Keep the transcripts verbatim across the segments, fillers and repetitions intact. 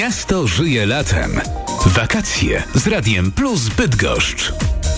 Miasto żyje latem. Wakacje z Radiem Plus Bydgoszcz.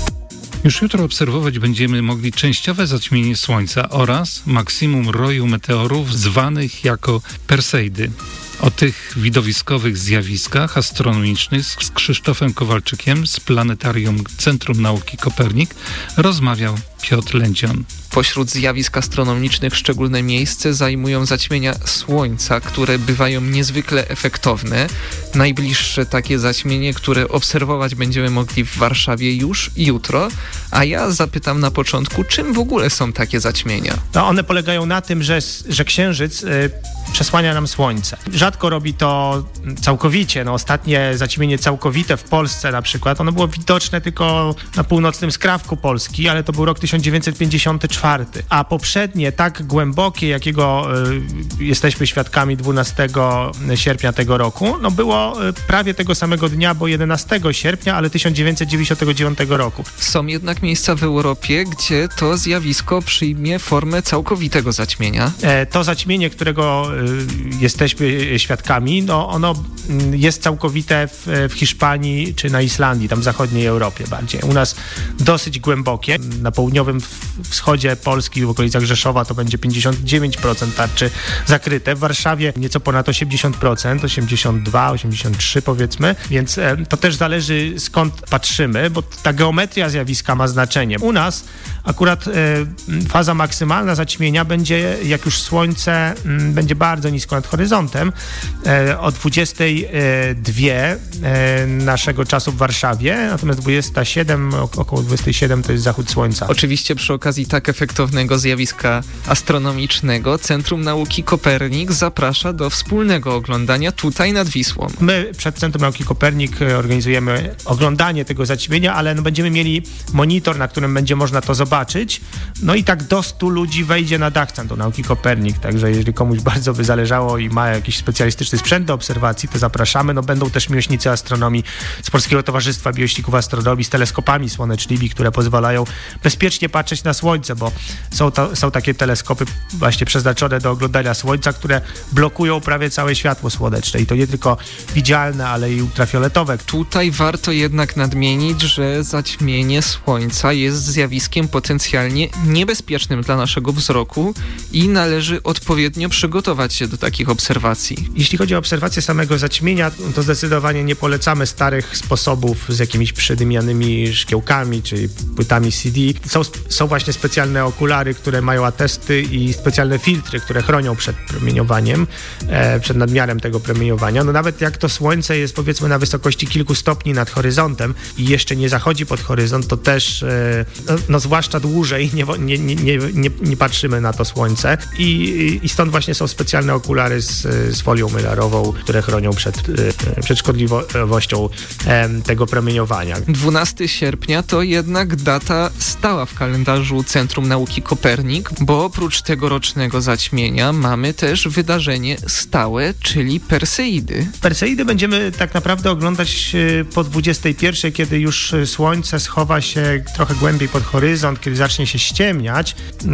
Już jutro obserwować będziemy mogli częściowe zaćmienie Słońca oraz maksimum roju meteorów zwanych jako Perseidy. O tych widowiskowych zjawiskach astronomicznych z Krzysztofem Kowalczykiem z Planetarium Centrum Nauki Kopernik rozmawiał Piotr Lędzion. Pośród zjawisk astronomicznych szczególne miejsce zajmują zaćmienia Słońca, które bywają niezwykle efektowne. Najbliższe takie zaćmienie, które obserwować będziemy mogli w Warszawie już jutro, a ja zapytam na początku, czym w ogóle są takie zaćmienia? No one polegają na tym, że, że Księżyc y, przesłania nam Słońce. Rzadko robi to całkowicie. No, ostatnie zaćmienie całkowite w Polsce na przykład, ono było widoczne tylko na północnym skrawku Polski, ale to był rok tysiąc dziewięćset pięćdziesiąty czwarty. A poprzednie, tak głębokie, jakiego y, jesteśmy świadkami dwunastego sierpnia tego roku, no było y, prawie tego samego dnia, bo jedenastego sierpnia, ale tysiąc dziewięćset dziewięćdziesiątego dziewiątego roku. Są jednak miejsca w Europie, gdzie to zjawisko przyjmie formę całkowitego zaćmienia. E, to zaćmienie, którego y, jesteśmy świadkami, no ono y, jest całkowite w, w Hiszpanii czy na Islandii, tam w zachodniej Europie bardziej. U nas dosyć głębokie. Na południowym wschodzie Polski, w okolicach Rzeszowa, to będzie pięćdziesiąt dziewięć procent tarczy zakryte. W Warszawie nieco ponad osiemdziesiąt procent, osiemdziesiąt dwa, osiemdziesiąt trzy powiedzmy, więc e, to też zależy skąd patrzymy, bo ta geometria zjawiska ma znaczenie. U nas akurat e, faza maksymalna zaćmienia będzie, jak już Słońce m, będzie bardzo nisko nad horyzontem, e, o dwudziestej drugiej e, naszego czasu w Warszawie, natomiast dwudziesta siedem, około dwudziestej siódmej to jest zachód Słońca. Oczywiście przy okazji tak efektownego zjawiska astronomicznego Centrum Nauki Kopernik zaprasza do wspólnego oglądania tutaj nad Wisłą. My przed Centrum Nauki Kopernik organizujemy oglądanie tego zaćmienia, ale no będziemy mieli monitor, na którym będzie można to zobaczyć. No i tak do stu ludzi wejdzie na dach Centrum Nauki Kopernik, także jeżeli komuś bardzo by zależało i ma jakiś specjalistyczny sprzęt do obserwacji, to zapraszamy. No będą też miłośnicy astronomii z Polskiego Towarzystwa Miłośników Astronomii z teleskopami słonecznymi, które pozwalają bezpiecznie patrzeć na Słońce, bo są, to, są takie teleskopy właśnie przeznaczone do oglądania Słońca, które blokują prawie całe światło słoneczne i to nie tylko widzialne, ale i ultrafioletowe. Tutaj warto jednak nadmienić, że zaćmienie Słońca jest zjawiskiem potencjalnie niebezpiecznym dla naszego wzroku i należy odpowiednio przygotować się do takich obserwacji. Jeśli chodzi o obserwację samego zaćmienia, to zdecydowanie nie polecamy starych sposobów z jakimiś przedymianymi szkiełkami czy płytami C D. Są, są właśnie specjalne okulary, które mają atesty i specjalne filtry, które chronią przed promieniowaniem, e, przed nadmiarem tego promieniowania. No nawet jak to Słońce jest powiedzmy na wysokości kilku stopni nad horyzontem i jeszcze nie zachodzi pod horyzont, to też e, no, no zwłaszcza dłużej nie, nie, nie, nie, nie, nie patrzymy na to Słońce i, i stąd właśnie są specjalne okulary z, z folią mylarową, które chronią przed, e, przed szkodliwością e, tego promieniowania. dwunastego sierpnia to jednak data stała w kalendarzu Centrum Nauki Kopernik, bo oprócz tegorocznego zaćmienia mamy też wydarzenie stałe, czyli Perseidy. Perseidy będziemy tak naprawdę oglądać po dwudziestej pierwszej, kiedy już Słońce schowa się trochę głębiej pod horyzont, kiedy zacznie się ściemniać.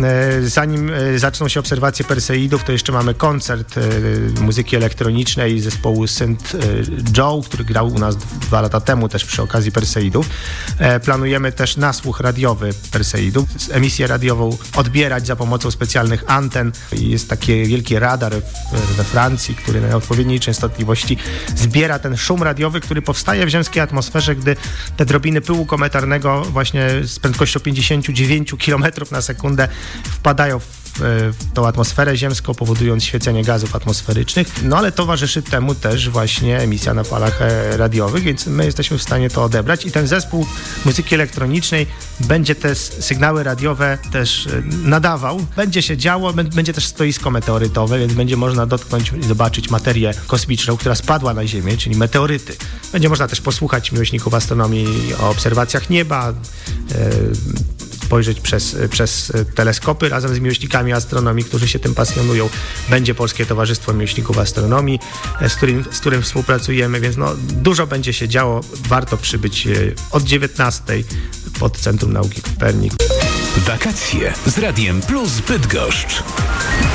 Zanim zaczną się obserwacje Perseidów, to jeszcze mamy koncert muzyki elektronicznej zespołu Saint Joe, który grał u nas dwa lata temu też przy okazji Perseidów. Planujemy też nasłuch radiowy Perseidów. Emisję radiową odbierać za pomocą specjalnych anten. Jest taki wielki radar we Francji, który na odpowiedniej częstotliwości zbiera ten szum radiowy, który powstaje w ziemskiej atmosferze, gdy te drobiny pyłu kometarnego właśnie z prędkością pięćdziesiąt dziewięć kilometrów na sekundę wpadają w w tą atmosferę ziemską, powodując świecenie gazów atmosferycznych. No ale towarzyszy temu też właśnie emisja na falach radiowych, więc my jesteśmy w stanie to odebrać i ten zespół muzyki elektronicznej będzie te sygnały radiowe też nadawał. Będzie się działo, będzie też stoisko meteorytowe, więc będzie można dotknąć i zobaczyć materię kosmiczną, która spadła na Ziemię, czyli meteoryty. Będzie można też posłuchać miłośników astronomii o obserwacjach nieba, spojrzeć przez, przez teleskopy razem z miłośnikami astronomii, którzy się tym pasjonują. Będzie Polskie Towarzystwo Miłośników Astronomii, z którym, z którym współpracujemy, więc no, dużo będzie się działo. Warto przybyć od dziewiętnastej pod Centrum Nauki Kopernik. Wakacje z Radiem Plus Bydgoszcz.